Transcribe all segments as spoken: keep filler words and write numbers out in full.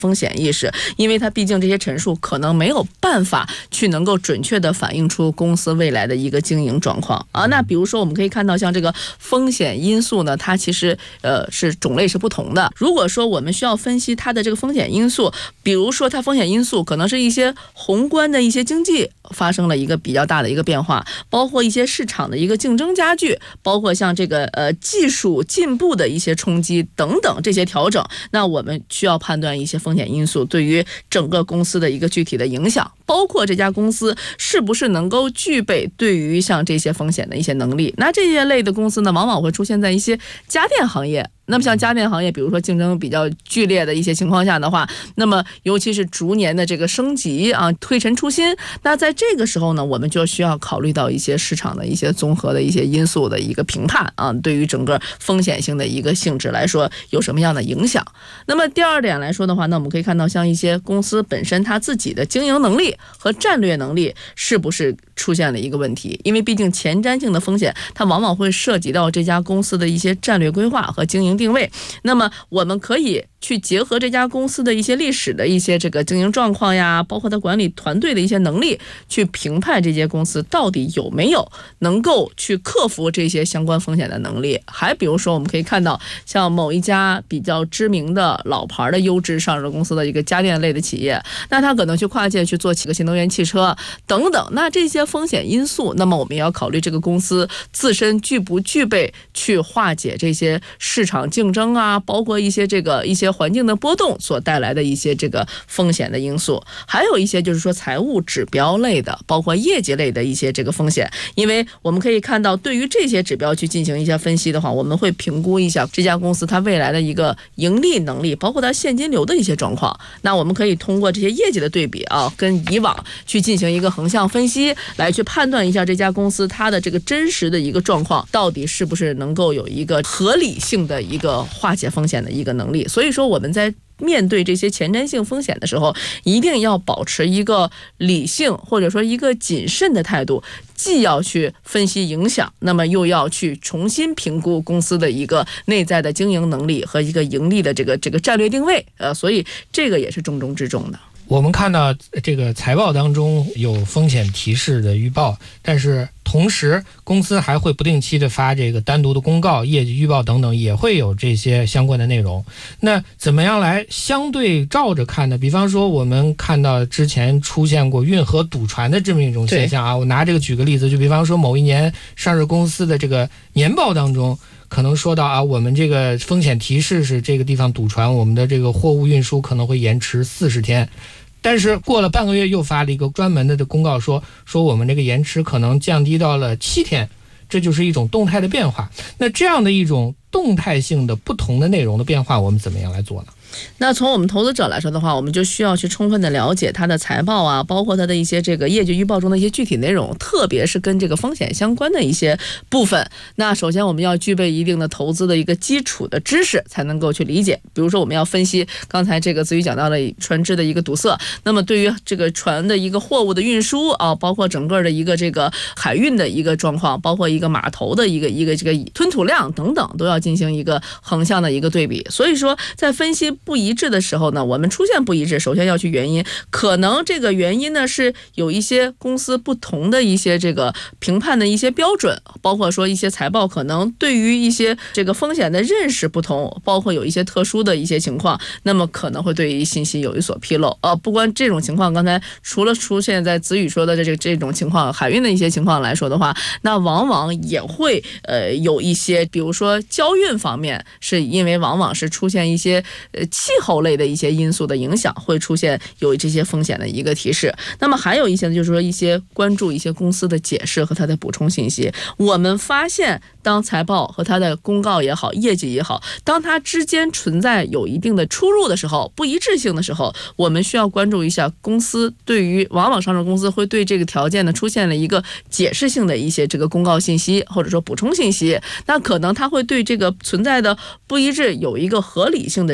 风险意识，因为它毕竟这些陈述可能没有办法去能够准确的反映出公司未来的一个经营状况啊。那比如说我们可以看到，像这个风险因素呢，它其实呃是种类是不同的。如果说我们需要分析它的这个风险因素，比如说它风险因素可能是一些宏观的一些经济发生了一个比较大的一个变化，包括一些市场的一个竞争加剧，包括像这个呃技术进步的一些冲击等等这些调整，那我们需要判断一些风险因素对于整个公司的一个具体的影响，包括这家公司是不是能够具备对于像这些风险的一些能力。那这些类的公司呢，往往会出现在一些家电行业。那么像家电行业，比如说竞争比较剧烈的一些情况下的话，那么尤其是逐年的这个升级啊，推陈出新，那在这个时候呢，我们就需要考虑到一些市场的一些综合的一些因素的一个评判啊，对于整个风险性的一个性质来说有什么样的影响。那么第二点来说的话，那我们可以看到像一些公司本身它自己的经营能力和战略能力是不是出现了一个问题，因为毕竟前瞻性的风险它往往会涉及到这家公司的一些战略规划和经营定位。那么我们可以去结合这家公司的一些历史的一些这个经营状况呀，包括它管理团队的一些能力，去评判这些公司到底有没有能够去克服这些相关风险的能力。还比如说我们可以看到像某一家比较知名的老牌的优质上市公司的一个家电类的企业，那它可能去跨界去做几个新能源汽车等等，那这些风险因素，那么我们也要考虑这个公司自身具不具备去化解这些市场竞争啊，包括一些这个一些环境的波动所带来的一些这个风险的因素。还有一些就是说财务指标类的，包括业绩类的一些这个风险。因为我们可以看到，对于这些指标去进行一些分析的话，我们会评估一下这家公司它未来的一个盈利能力，包括它现金流的一些状况。那我们可以通过这些业绩的对比啊，跟以往去进行一个横向分析，来去判断一下这家公司它的这个真实的一个状况到底是不是能够有一个合理性的一个化解风险的一个能力。所以说我们在面对这些前瞻性风险的时候，一定要保持一个理性或者说一个谨慎的态度，既要去分析影响，那么又要去重新评估公司的一个内在的经营能力和一个盈利的这个这个战略定位。呃，所以这个也是重中之重的。 我们看到这个财报当中有风险提示的预报，但是同时公司还会不定期的发这个单独的公告、业绩预报等等，也会有这些相关的内容。那怎么样来相对照着看呢？比方说我们看到之前出现过运河堵船的这么一种现象啊，我拿这个举个例子，就比方说某一年上市公司的这个年报当中可能说到啊，我们这个风险提示是这个地方堵船，我们的这个货物运输可能会延迟四十天。但是过了半个月又发了一个专门的公告说说我们这个延迟可能降低到了七天，这就是一种动态的变化。那这样的一种动态性的不同的内容的变化，我们怎么样来做呢？ 那从我们投资者来说的话，我们就需要去充分的了解它的财报啊，包括它的一些这个业绩预报中的一些具体内容，特别是跟这个风险相关的一些部分。那首先我们要具备一定的投资的一个基础的知识，才能够去理解。比如说我们要分析刚才这个子瑜讲到的船只的一个堵塞，那么对于这个船的一个货物的运输啊，包括整个的一个这个海运的一个状况，包括一个码头的一个一个这个吞吐量等等，都要进行一个横向的一个对比。所以说在分析不一致的时候呢，我们出现不一致，首先要去原因，可能这个原因呢是有一些公司不同的一些这个评判的一些标准，包括说一些财报可能对于一些这个风险的认识不同，包括有一些特殊的一些情况，那么可能会对于信息有一所纰漏。呃，不光这种情况，刚才除了出现在子宇说的这这种情况，海运的一些情况来说的话，那往往也会呃有一些，比如说交运方面，是因为往往是出现一些呃气候类的一些因素的影响，会出现有这些风险的一个提示。那么还有一些呢，就是说一些关注一些公司的解释和它的补充信息。我们发现当财报和它的公告也好，业绩也好，当它之间存在有一定的出入的时候，不一致性的时候，我们需要关注一下公司对于往往上市公司会对这个条件呢出现了一个解释性的一些这个公告信息或者说补充信息，那可能它会对这个存在的不一致有一个合理性的解释。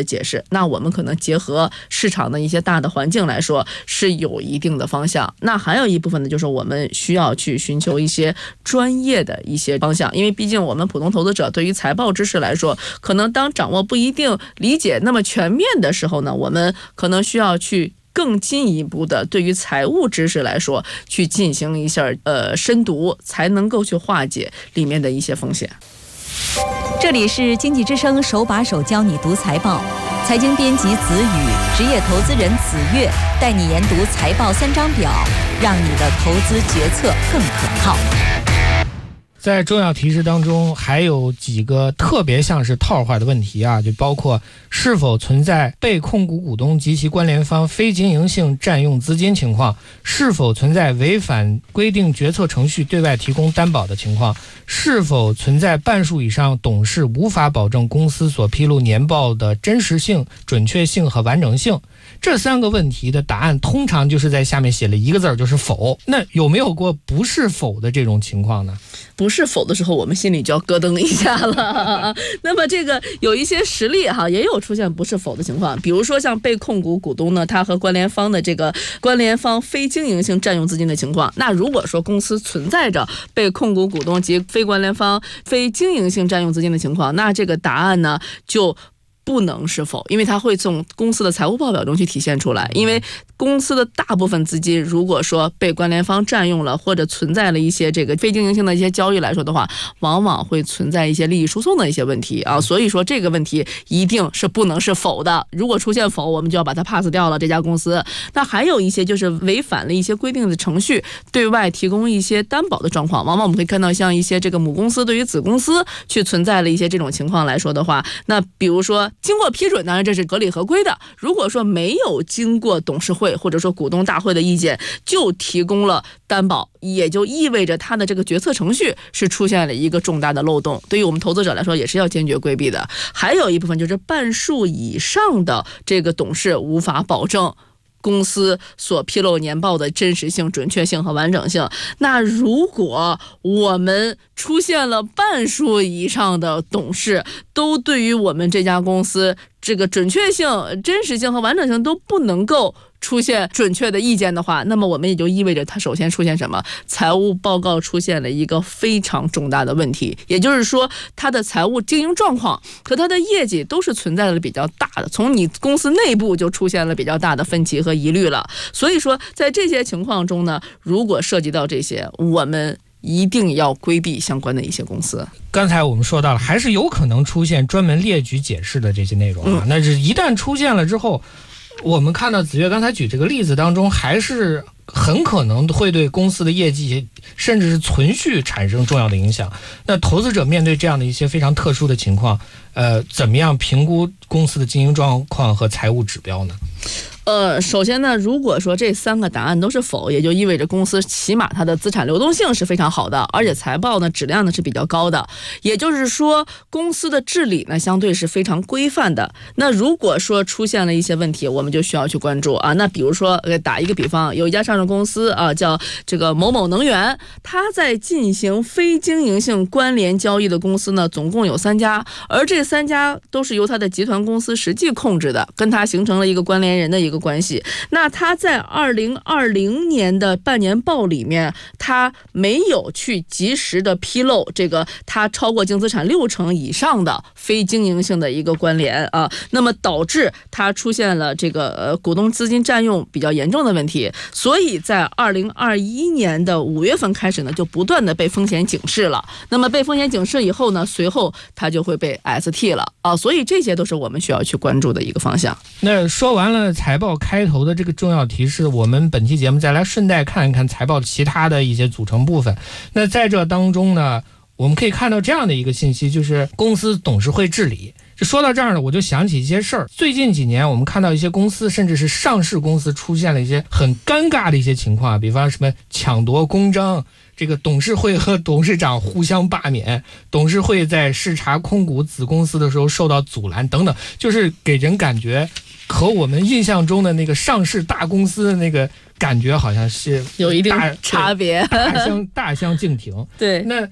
那我们可能结合市场的一些大的环境来说是有一定的方向。那还有一部分呢，就是我们需要去寻求一些专业的一些方向，因为毕竟我们普通投资者对于财报知识来说，可能当掌握不一定理解那么全面的时候呢，我们可能需要去更进一步的对于财务知识来说去进行一下呃深读，才能够去化解里面的一些风险。 这里是经济之声手把手教你读财报，财经编辑子宇，职业投资人子月，带你研读财报三张表，让你的投资决策更可靠。 在重要提示当中还有几个特别像是套话的问题啊，就包括是否存在被控股股东及其关联方非经营性占用资金情况，是否存在违反规定决策程序对外提供担保的情况，是否存在半数以上董事无法保证公司所披露年报的真实性、准确性和完整性。这三个问题的答案通常就是在下面写了一个字，就是否。那有没有过不是否的这种情况呢？ 不是否的时候，我们心里就要咯噔一下了。那么这个有一些实例哈，也有出现不是否的情况，比如说像被控股股东呢，他和关联方的这个关联方非经营性占用资金的情况。那如果说公司存在着被控股股东及非关联方非经营性占用资金的情况，那这个答案呢就不能是否，因为它会从公司的财务报表中去体现出来。因为公司的大部分资金如果说被关联方占用了，或者存在了一些这个非经营性的一些交易来说的话，往往会存在一些利益输送的一些问题啊。所以说这个问题一定是不能是否的，如果出现否，我们就要把它 pass 掉了这家公司。那还有一些就是违反了一些规定的程序，对外提供一些担保的状况，往往我们可以看到像一些这个母公司对于子公司去存在了一些这种情况来说的话，那比如说经过批准，当然这是合理合规的。如果说没有经过董事会或者说股东大会的意见就提供了担保，也就意味着它的这个决策程序是出现了一个重大的漏洞，对于我们投资者来说也是要坚决规避的。还有一部分就是半数以上的这个董事无法保证公司所披露年报的真实性、准确性和完整性。那如果我们出现了半数以上的董事都对于我们这家公司这个准确性、真实性和完整性都不能够出现准确的意见的话，那么我们也就意味着它首先出现什么？财务报告出现了一个非常重大的问题，也就是说它的财务经营状况和它的业绩都是存在了比较大的，从你公司内部就出现了比较大的分歧和疑虑了。所以说在这些情况中呢，如果涉及到这些，我们一定要规避相关的一些公司。 刚才我们说到了，还是有可能出现专门列举解释的这些内容啊。嗯、那是一旦出现了之后，我们看到子越刚才举这个例子当中，还是很可能会对公司的业绩甚至是存续产生重要的影响。那投资者面对这样的一些非常特殊的情况，呃，怎么样评估公司的经营状况和财务指标呢？ 呃，首先呢，如果说这三个答案都是否，也就意味着公司起码它的资产流动性是非常好的，而且财报呢质量呢是比较高的，也就是说公司的治理呢相对是非常规范的。那如果说出现了一些问题，我们就需要去关注啊。那比如说，呃，打一个比方，有一家上市公司啊，叫这个某某能源，它在进行非经营性关联交易的公司呢，总共有三家，而这三家都是由它的集团公司实际控制的，跟它形成了一个关联人的一个关系。那他在二零二零年的半年报里面，他没有去及时的披露这个他超过净资产六成以上的非经营性的一个关联啊，那么导致他出现了这个呃股东资金占用比较严重的问题，所以在二零二一年的五月份开始呢，就不断的被风险警示了。那么被风险警示以后呢，随后他就会被 S T 了啊，所以这些都是我们需要去关注的一个方向。 那说完了财报开头的这个重要提示，我们本期节目再来顺带看一看财报其他的一些组成部分。那在这当中呢，我们可以看到这样的一个信息，就是公司董事会治理。就说到这儿呢，我就想起一些事儿。最近几年我们看到一些公司，甚至是上市公司出现了一些很尴尬的一些情况，比方什么抢夺公章，这个董事会和董事长互相罢免，董事会在视察控股子公司的时候受到阻拦等等，就是给人感觉和我们印象中的那个上市大公司的那个感觉好像是有一定差别， 大相大相径庭。 对， 那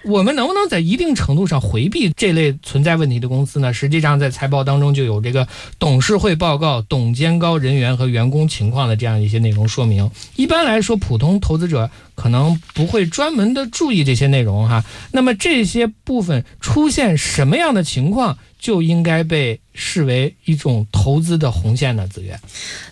我们能不能在一定程度上回避这类存在问题的公司呢？实际上在财报当中就有这个董事会报告董监高人员和员工情况的这样一些内容说明。一般来说普通投资者可能不会专门的注意这些内容哈。那么这些部分出现什么样的情况就应该被视为一种投资的红线呢？子越，